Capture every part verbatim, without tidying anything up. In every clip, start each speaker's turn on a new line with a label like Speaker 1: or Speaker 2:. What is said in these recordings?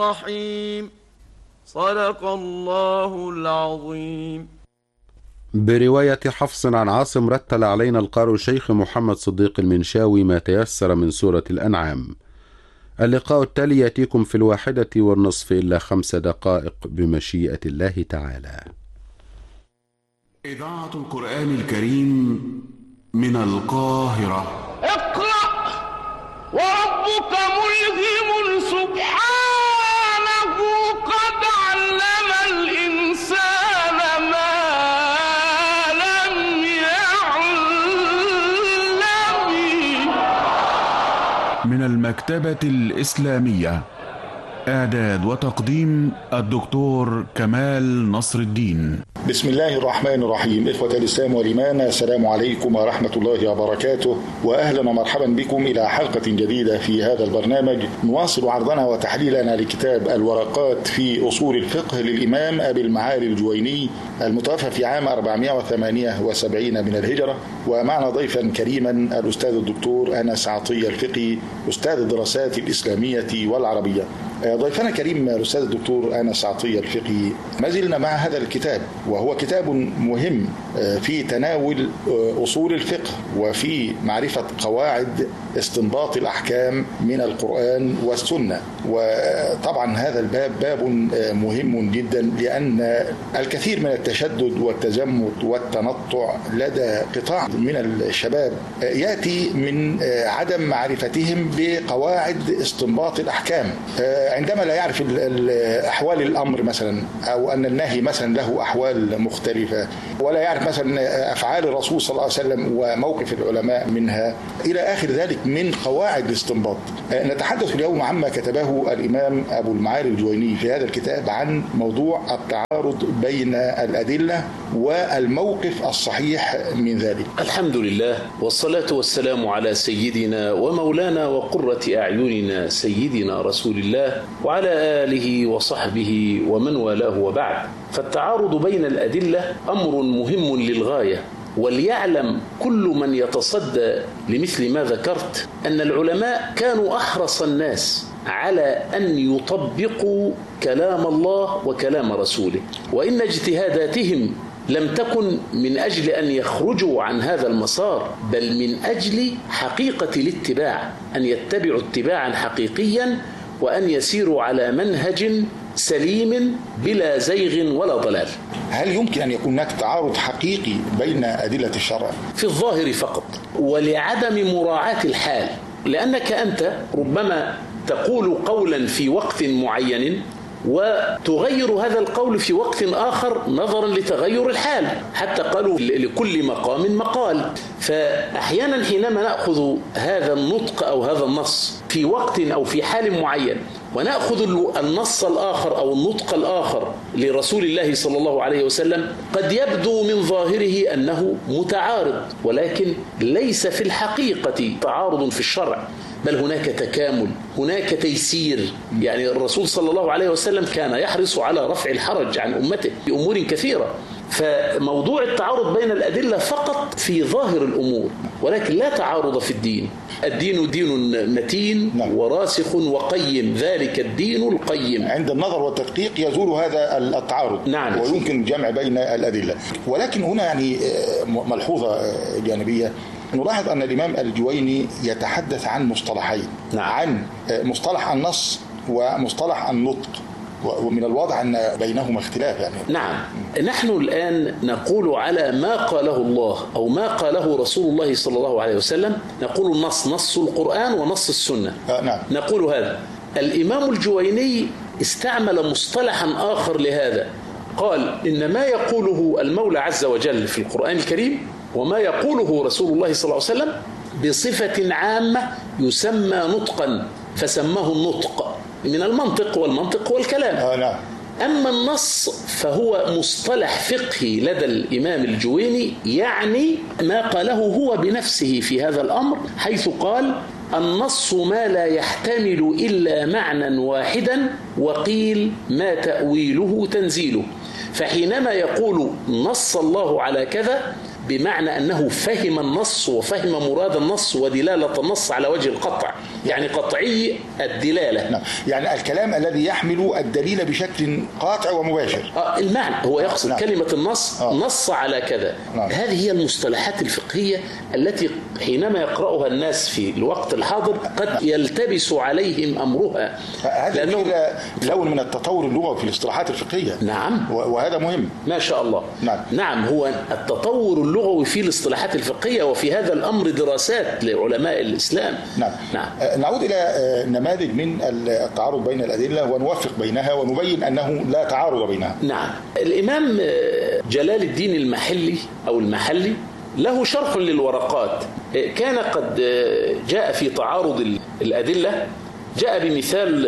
Speaker 1: الرحيم. صدق الله العظيم.
Speaker 2: برواية حفص عن عاصم رتل علينا القارئ الشيخ محمد صديق المنشاوي ما تيسر من سورة الأنعام. اللقاء التالي يأتيكم في الواحدة والنصف إلا خمس دقائق بمشيئة الله تعالى.
Speaker 3: إذاعة القرآن الكريم من القاهرة.
Speaker 4: اقرأ وربك ملهم سبحانه قد علم الإنسان ما لم يعلم.
Speaker 3: من المكتبة الإسلامية، إعداد وتقديم الدكتور كمال نصر الدين.
Speaker 5: بسم الله الرحمن الرحيم. إخوة الإسلام والإيمان، السلام عليكم ورحمة الله وبركاته، وأهلا ومرحبا بكم إلى حلقة جديدة في هذا البرنامج. نواصل عرضنا وتحليلنا لكتاب الورقات في أصول الفقه للإمام أبي المعالي الجويني المتوفى في عام أربعمائة وثمانية وسبعين من الهجرة. ومعنا ضيفا كريما الأستاذ الدكتور أنس عطية الفقي، أستاذ الدراسات الإسلامية والعربية. ضيفنا الكريم الأستاذ الدكتور أنس عطية الفقي، ما زلنا مع هذا الكتاب، وهو كتاب مهم في تناول أصول الفقه وفي معرفة قواعد استنباط الأحكام من القرآن والسنة. وطبعا هذا الباب باب مهم جدا، لأن الكثير من التشدد والتزمت والتنطع لدى قطاع من الشباب يأتي من عدم معرفتهم بقواعد استنباط الأحكام، عندما لا يعرف أحوال الأمر مثلا، أو أن النهي مثلا له أحوال مختلفة، ولا يعرف مثلا أفعال الرسول صلى الله عليه وسلم وموقف العلماء منها إلى آخر ذلك من قواعد الاستنباط. نتحدث اليوم عما كتبه الإمام أبو المعالي الجويني في هذا الكتاب عن موضوع التعارض بين الأدلة والموقف الصحيح من ذلك.
Speaker 6: الحمد لله، والصلاة والسلام على سيدنا ومولانا وقرة أعيننا سيدنا رسول الله وعلى آله وصحبه ومن والاه، وبعد. فالتعارض بين الأدلة أمر مهم للغاية، وليعلم كل من يتصدى لمثل ما ذكرت أن العلماء كانوا أحرص الناس على أن يطبقوا كلام الله وكلام رسوله، وإن اجتهاداتهم لم تكن من أجل أن يخرجوا عن هذا المسار، بل من أجل حقيقة الاتباع، أن يتبعوا اتباعا حقيقيا، وأن يسيروا على منهج سليم بلا زيغ ولا ضلال.
Speaker 5: هل يمكن أن يكون هناك تعارض حقيقي بين أدلة الشرع؟
Speaker 6: في الظاهر فقط، ولعدم مراعاة الحال، لأنك أنت ربما تقول قولا في وقت معين وتغير هذا القول في وقت آخر نظرا لتغير الحال، حتى قالوا لكل مقام مقال. فأحيانا حينما نأخذ هذا النطق أو هذا النص في وقت أو في حال معين، ونأخذ النص الآخر أو النطق الآخر لرسول الله صلى الله عليه وسلم، قد يبدو من ظاهره أنه متعارض، ولكن ليس في الحقيقة تعارض في الشرع، بل هناك تكامل، هناك تيسير. يعني الرسول صلى الله عليه وسلم كان يحرص على رفع الحرج عن أمته بأمور كثيرة. فموضوع التعارض بين الأدلة فقط في ظاهر الأمور، ولكن لا تعارض في الدين. الدين دين متين وراسخ وقيم، ذلك الدين القيم.
Speaker 5: عند النظر والتدقيق يزول هذا التعارض،
Speaker 6: نعم،
Speaker 5: ويمكن الجمع بين الأدلة. ولكن هنا يعني ملحوظة جانبية، نلاحظ أن الإمام الجويني يتحدث عن مصطلحين،
Speaker 6: نعم.
Speaker 5: عن مصطلح النص ومصطلح النطق، ومن الواضح أن بينهما اختلاف. يعني
Speaker 6: نعم، نحن الآن نقول على ما قاله الله أو ما قاله رسول الله صلى الله عليه وسلم، نقول النص، نص القرآن ونص السنة.
Speaker 5: آه نعم.
Speaker 6: نقول هذا. الإمام الجويني استعمل مصطلحا آخر لهذا، قال إن ما يقوله المولى عز وجل في القرآن الكريم وما يقوله رسول الله صلى الله عليه وسلم بصفة عامة يسمى نطقا، فسماه النطق من المنطق، والمنطق هو الكلام.
Speaker 5: آه نعم.
Speaker 6: أما النص فهو مصطلح فقهي لدى الإمام الجويني، يعني ما قاله هو بنفسه في هذا الأمر، حيث قال النص ما لا يحتمل إلا معنى واحدا، وقيل ما تأويله تنزيله. فحينما يقول نص الله على كذا، بمعنى أنه فهم النص وفهم مراد النص ودلالة النص على وجه القطع، يعني قطعي الدلالة.
Speaker 5: نعم. يعني الكلام الذي يحمل الدليل بشكل قاطع ومباشر.
Speaker 6: آه المعنى هو يقصد نعم. كلمة النص آه. نص على كذا. نعم. هذه هي المصطلحات الفقهية التي حينما يقرأها الناس في الوقت الحاضر قد نعم. يلتبس عليهم أمرها.
Speaker 5: هذا لأنه لون من التطور اللغوي في الاصطلاحات الفقهية.
Speaker 6: نعم.
Speaker 5: وهذا مهم.
Speaker 6: ما شاء الله.
Speaker 5: نعم.
Speaker 6: نعم هو التطور اللغوي في الاصطلاحات الفقهية، وفي هذا الأمر دراسات لعلماء الإسلام.
Speaker 5: نعم. نعم. نعود إلى نماذج من التعارض بين الأدلة ونوفق بينها ونبين أنه لا تعارض بينها.
Speaker 6: نعم. الإمام جلال الدين المحلي أو المحلي له شرح للورقات، كان قد جاء في تعارض الأدلة، جاء بمثال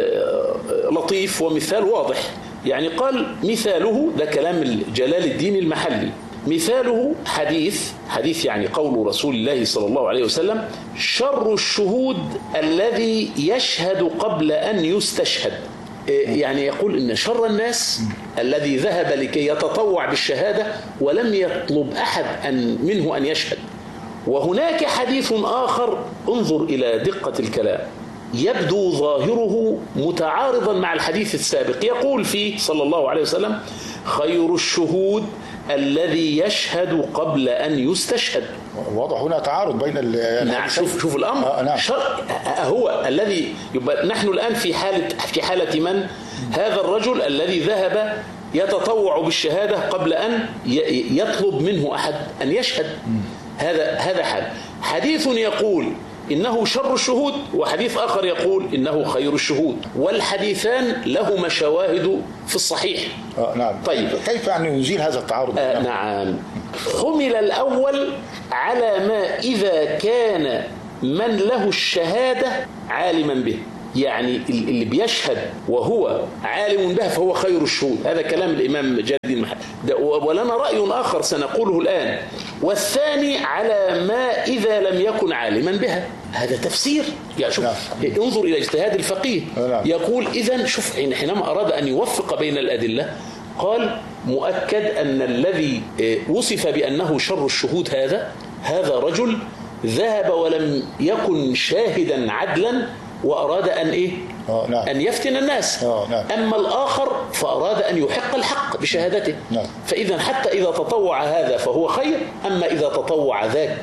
Speaker 6: لطيف ومثال واضح. يعني قال مثاله، ده كلام جلال الدين المحلي، مثاله حديث حديث يعني قول رسول الله صلى الله عليه وسلم: شر الشهود الذي يشهد قبل أن يستشهد. يعني يقول إن شر الناس الذي ذهب لكي يتطوع بالشهادة ولم يطلب أحد أن منه أن يشهد. وهناك حديث آخر، انظر إلى دقة الكلام، يبدو ظاهره متعارضا مع الحديث السابق، يقول فيه صلى الله عليه وسلم: خير الشهود الذي يشهد قبل أن يستشهد.
Speaker 5: واضح هنا تعارض بين ال
Speaker 6: نعم. شوف شوف الأمر.
Speaker 5: آه نعم.
Speaker 6: شر هو الذي يبقى نحن الآن في حالة في حالة من؟ هذا الرجل الذي ذهب يتطوع بالشهادة قبل أن يطلب منه أحد أن يشهد. هذا هذا حال. حديث يقول إنه شر الشهود، وحديث آخر يقول إنه خير الشهود، والحديثان لهما شواهد في الصحيح.
Speaker 5: آه نعم.
Speaker 6: طيب
Speaker 5: كيف أن يزيل هذا التعارض؟
Speaker 6: آه نعم. حمل الأول على ما إذا كان من له الشهادة عالما به، يعني اللي بيشهد وهو عالم بها فهو خير الشهود. هذا كلام الإمام جلال الدين المحلي، ولنا رأي آخر سنقوله الآن. والثاني على ما إذا لم يكن عالما بها. هذا تفسير. يعني شوف، انظر إلى اجتهاد الفقيه. يقول إذن شوف، حينما أراد أن يوفق بين الأدلة قال: مؤكد أن الذي وصف بأنه شر الشهود هذا هذا رجل ذهب ولم يكن شاهدا عدلا وأراد أن إيه؟
Speaker 5: آه نعم.
Speaker 6: أن يفتن الناس.
Speaker 5: آه نعم.
Speaker 6: أما الآخر فأراد أن يحق الحق بشهادته.
Speaker 5: نعم.
Speaker 6: فإذا حتى إذا تطوع هذا فهو خير، أما إذا تطوع ذاك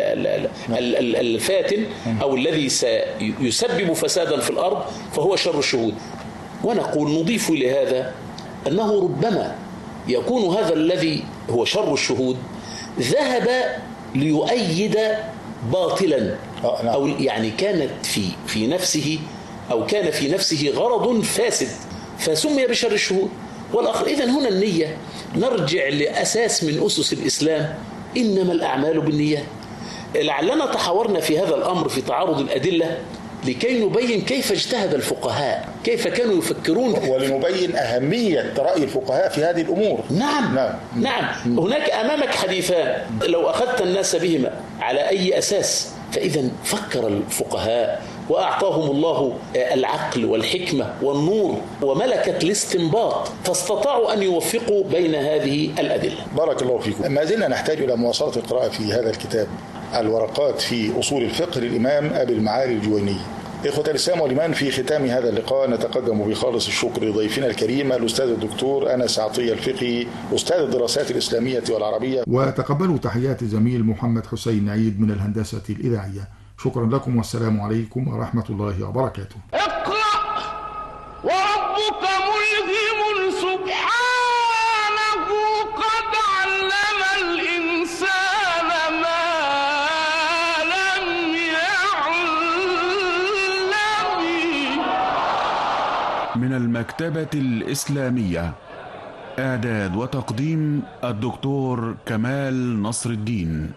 Speaker 6: الفاتن أو الذي سيسبب فسادا في الأرض فهو شر الشهود. ونقول نضيف لهذا أنه ربما يكون هذا الذي هو شر الشهود ذهب ليؤيد باطلا، أو يعني كانت في في نفسه أو كان في نفسه غرض فاسد فسمي بشر الشهود. والآخر إذن هنا النية، نرجع لأساس من أسس الإسلام: إنما الأعمال بالنيات. لعلنا تحاورنا في هذا الأمر في تعارض الأدلة لكي نبين كيف اجتهد الفقهاء، كيف كانوا يفكرون،
Speaker 5: ولنبين أهمية رأي الفقهاء في هذه الأمور.
Speaker 6: نعم.
Speaker 5: نعم.
Speaker 6: نعم. هناك أمامك حديثان لو أخذت الناس بهما على أي أساس، فإذا فكر الفقهاء وأعطاهم الله العقل والحكمة والنور وملكة الاستنباط، فاستطاعوا أن يوفقوا بين هذه الأدلة.
Speaker 5: بارك الله فيكم. ما زلنا نحتاج إلى مواصلة القراءة في هذا الكتاب، الورقات في أصول الفقه للإمام أبي المعالي الجويني. إخوة الإسلام والإيمان، في ختام هذا اللقاء نتقدم بخالص الشكر لضيفنا الكريم الأستاذ الدكتور أنس عطية الفقي، أستاذ الدراسات الإسلامية والعربية.
Speaker 7: وتقبلوا تحيات زميل محمد حسين عيد من الهندسة الإذاعية. شكرا لكم والسلام عليكم ورحمة الله وبركاته.
Speaker 4: اقرأ وربك ملهم سبحانه قد علم الإنسان ما لم يعلم.
Speaker 3: من المكتبة الإسلامية، إعداد وتقديم الدكتور كمال نصر الدين.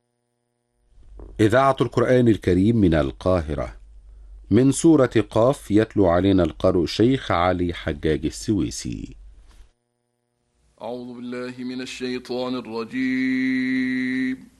Speaker 2: إذاعة القرآن الكريم من القاهرة، من سورة قاف، يتلو علينا القارئ الشيخ علي حجاج السويسي.
Speaker 1: أعوذ بالله من الشيطان الرجيم.